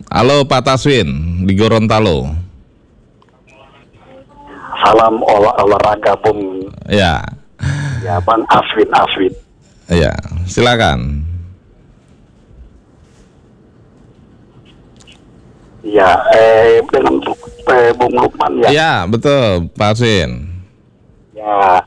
Halo Pak Taswin di Gorontalo. Salam olahraga Bung. Ya. Ya Bang Aswin. Ya, silakan. Ya, dengan Bung Lukman ya. Ya, betul Pak Taswin. Ya,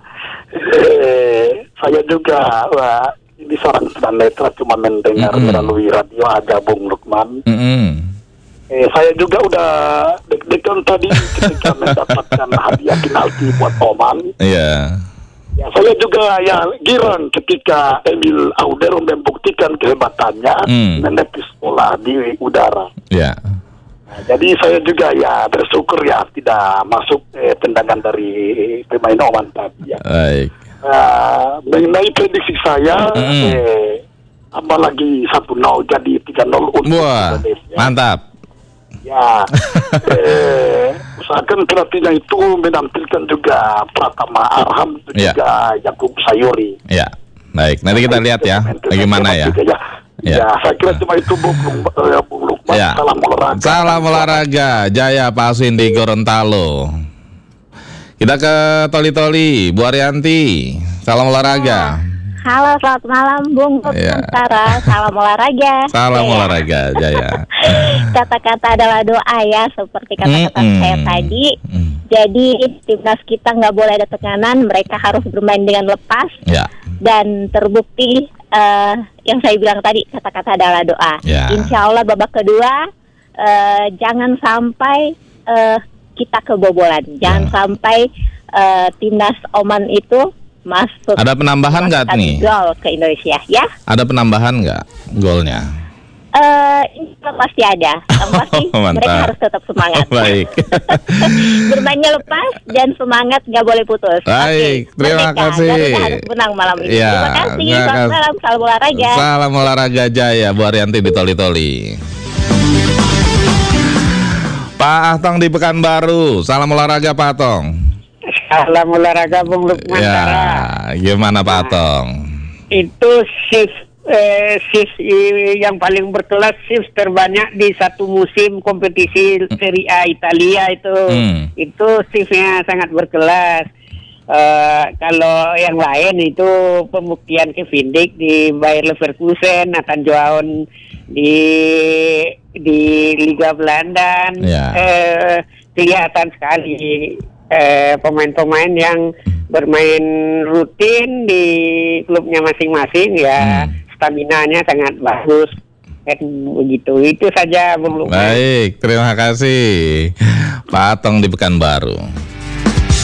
saya juga ini seorang tunanetra cuma mendengar melalui radio aja Bung Lukman. Saya juga udah deg-degan tadi ketika mendapatkan hadiah penalti buat Oman. Iya. Ya, saya juga girang ketika Emil Audero membuktikan kehebatannya menepis bola di udara. Iya. Nah, jadi saya juga bersyukur tidak masuk tendangan dari pemain Oman tadi ya. Baik. Mengenai prediksi saya, apalagi 1-0 jadi 3-0 untuk Indonesia. Mantap. Ya, usahakan pelatihnya itu menampilkan juga Pratama Arham juga Yakub Sayuri. Ya, baik. Nanti kita lihat ya, bagaimana ya. Ya, saya kira cuma itu Bung Lukman. Ya. Salam olahraga. Salam olahraga, Jaya Pak Aswin di Gorontalo. Kita ke Toli-Toli, Bu Arianti. Salam olahraga. Halo, selamat malam Bung Sarah. Salam olahraga. Salam olahraga, Jaya. Kata-kata adalah doa ya, seperti kata-kata saya tadi. Jadi timnas kita nggak boleh ada tekanan, mereka harus bermain dengan lepas. Ya. Dan terbukti yang saya bilang tadi, kata-kata adalah doa. Ya. Insya Allah babak kedua jangan sampai kita kebobolan, jangan sampai timnas Oman itu masuk. Ada penambahan nggak nih? Gol ke Indonesia ya? Ada penambahan nggak golnya? Ini pasti ada. Yang pasti mereka harus tetap semangat. Baik. Bermainnya lepas dan semangat, nggak boleh putus. Baik, terima kasih. Garuda harus menang malam ini. Ya, terima kasih. Selamat malam, salam olahraga. Salam olahraga, Jaya, Bu Arianti di Toli-Toli. Pak Ahtong di Pekanbaru, salam olahraga Pak Ahtong. Salam olahraga Bung Lukman. Ya, gimana Pak Ahtong? Itu shift yang paling berkelas, shift terbanyak di satu musim kompetisi Serie A Italia itu shiftnya sangat berkelas. Kalau yang lain itu pembuktian Kevin Dijk di Bayer Leverkusen, Nathan Joaon di Liga Belanda, kelihatan sekali pemain-pemain yang bermain rutin di klubnya masing-masing staminanya sangat bagus. Begitu. Itu saja Bung Lukman. Baik, terima kasih Pak Ahtong di Pekanbaru.